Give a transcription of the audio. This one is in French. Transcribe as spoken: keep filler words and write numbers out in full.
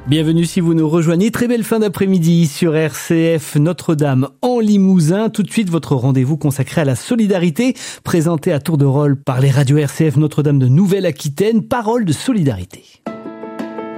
Bienvenue si vous nous rejoignez. Très belle fin d'après-midi sur R C F Notre-Dame en Limousin. Tout de suite, votre rendez-vous consacré à la solidarité, présenté à tour de rôle par les radios R C F Notre-Dame de Nouvelle-Aquitaine. Parole de solidarité.